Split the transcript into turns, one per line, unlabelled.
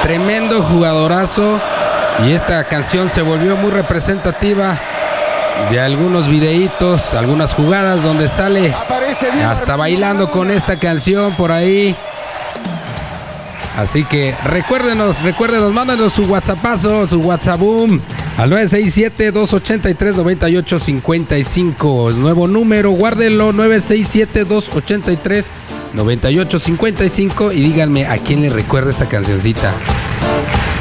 tremendo jugadorazo. Y esta canción se volvió muy representativa de algunos videitos, algunas jugadas donde sale hasta bailando con esta canción por ahí. Así que recuérdenos, mándanos su WhatsAppazo, su WhatsAppboom al 967-283-9855. Nuevo número, guárdenlo, 967-283-9855 y díganme a quién le recuerda esta cancioncita.